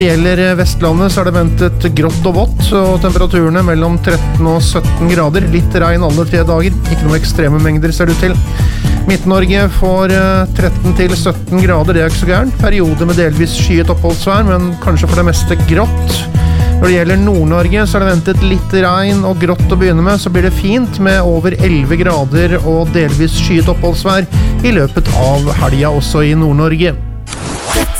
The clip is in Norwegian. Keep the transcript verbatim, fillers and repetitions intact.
Det gjelder Vestlandet, så er det ventet grått og vått, og temperaturene mellom tretten og sytten grader. Litt regn alle tre dager, ikke noe ekstreme mengder ser det ut til. Midt-Norge får tretten til sytten grader, det er ikke så gærent. Periode med delvis skyet oppholdsvær, men kanskje for det meste grått. Når det gjelder Nord-Norge, så er det ventet litt regn og grått å begynne med, så blir det fint med over elleve grader og delvis skyet oppholdsvær i løpet av helga også i Nord-Norge.